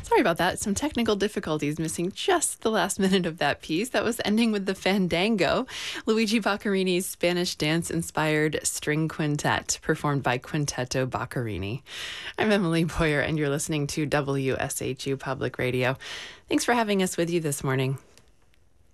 Sorry about that. Some technical difficulties, missing just the last minute of that piece. That was ending with the Fandango, Luigi Boccarini's Spanish dance-inspired string quintet, performed by Quintetto Boccarini. I'm Emily Boyer, and you're listening to WSHU Public Radio. Thanks for having us with you this morning.